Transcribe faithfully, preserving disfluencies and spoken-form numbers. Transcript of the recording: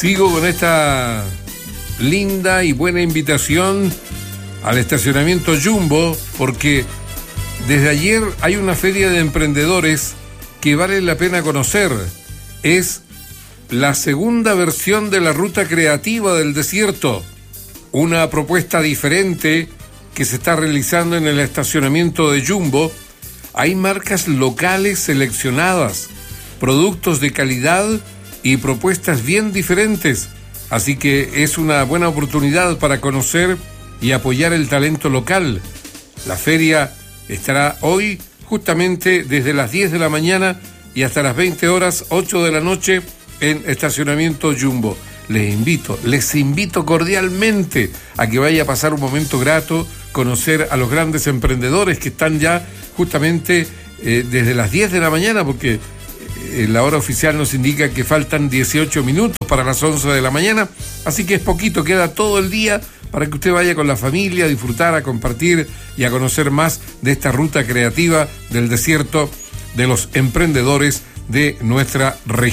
Sigo con esta linda y buena invitación al estacionamiento Jumbo, porque desde ayer hay una feria de emprendedores que vale la pena conocer. Es la segunda versión de la Ruta Creativa del Desierto, una propuesta diferente que se está realizando en el estacionamiento de Jumbo. Hay marcas locales seleccionadas, productos de calidad y propuestas bien diferentes, así que es una buena oportunidad para conocer y apoyar el talento local. La feria estará hoy justamente desde las diez de la mañana y hasta las veinte horas, ocho de la noche, en estacionamiento Jumbo. Les invito, les invito cordialmente a que vaya a pasar un momento grato, conocer a los grandes emprendedores que están ya justamente eh, desde las diez de la mañana, porque eh, la hora oficial nos indica que faltan dieciocho minutos para las once de la mañana, así que es poquito, queda todo el día para que usted vaya con la familia a disfrutar, a compartir y a conocer más de esta ruta creativa del desierto de los emprendedores de nuestra región.